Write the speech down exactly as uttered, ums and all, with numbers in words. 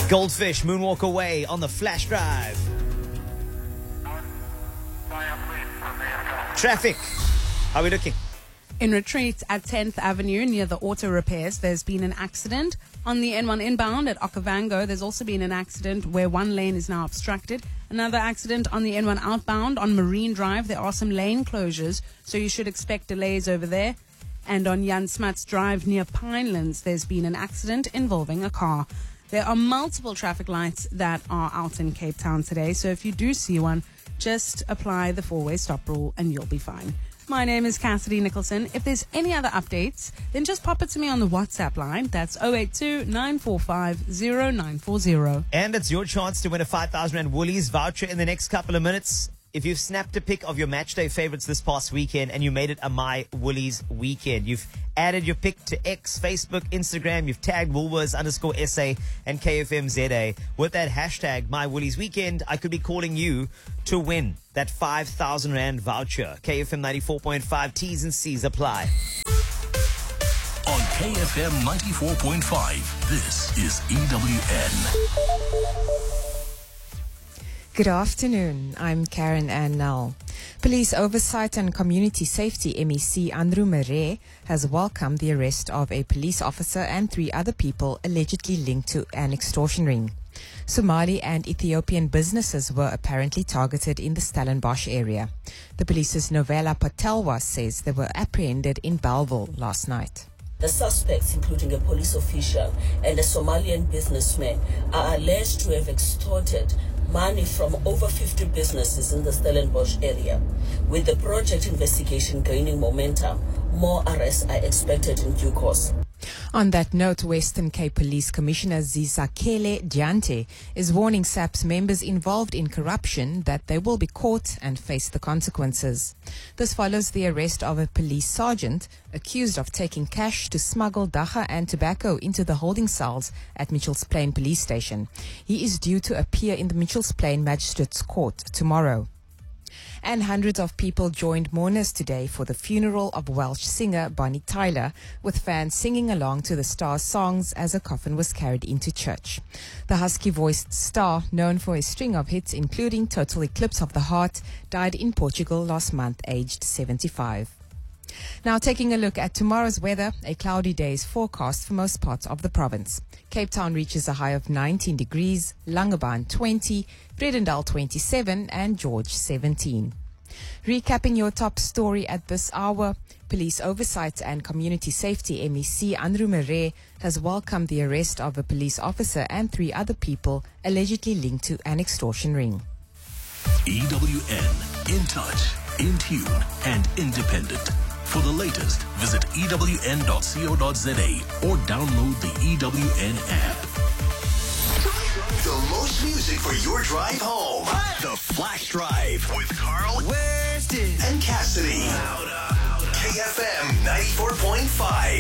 Goldfish, Moonwalk Away on the flash drive. Traffic. How are we looking? In retreat at tenth Avenue near the auto repairs, there's been an accident. On the N one inbound at Okavango, there's also been an accident where one lane is now obstructed. Another accident on the N one outbound on Marine Drive. There are some lane closures, so you should expect delays over there. And on Jan Smuts Drive near Pinelands, there's been an accident involving a car. There are multiple traffic lights that are out in Cape Town today, so if you do see one, just apply the four-way stop rule and you'll be fine. My name is Cassidy Nicholson. If there's any other updates, then just pop it to me on the WhatsApp line. That's zero eight two, nine four five, zero nine four zero. And it's your chance to win a five thousand rand Woolies voucher in the next couple of minutes. If you've snapped a pic of your matchday favorites this past weekend and you made it a My Woolies weekend, you've added your pic to X, Facebook, Instagram, you've tagged Woolworths underscore S A and K F M Z A with that hashtag My Woolies Weekend, I could be calling you to win that five thousand rand voucher. K F M ninety-four point five, T's and C's apply. On K F M ninety-four point five, this is E W N. Good afternoon. I'm Karen Ann Null. Police Oversight and Community Safety M E C Andrew Mare has welcomed the arrest of a police officer and three other people allegedly linked to an extortion ring. Somali and Ethiopian businesses were apparently targeted in the Stellenbosch area. The police's Novella Patelwa says they were apprehended in Bellville last night. The suspects, including a police official and a Somalian businessman, are alleged to have extorted money from over fifty businesses in the Stellenbosch area. With the project investigation gaining momentum, more arrests are expected in due course. On that note, Western Cape Police Commissioner Zizakele Diante is warning S A P's members involved in corruption that they will be caught and face the consequences. This follows the arrest of a police sergeant accused of taking cash to smuggle dacha and tobacco into the holding cells at Mitchells Plain Police Station. He is due to appear in the Mitchells Plain Magistrates Court tomorrow. And hundreds of people joined mourners today for the funeral of Welsh singer Bonnie Tyler, with fans singing along to the star's songs as a coffin was carried into church. The husky-voiced star, known for a string of hits including Total Eclipse of the Heart, died in Portugal last month, aged seventy-five. Now taking a look at tomorrow's weather, a cloudy day is forecast for most parts of the province. Cape Town reaches a high of nineteen degrees, Langebaan twenty, Vredendal twenty-seven and George seventeen. Recapping your top story at this hour, Police Oversight and Community Safety M E C Andrew Mare has welcomed the arrest of a police officer and three other people allegedly linked to an extortion ring. E W N, in touch, in tune and independent. For the latest, visit E W N dot co dot za or download the E W N app. The most music for your drive home. The Flash Drive with Carl Weston and Cassidy. K F M ninety-four point five.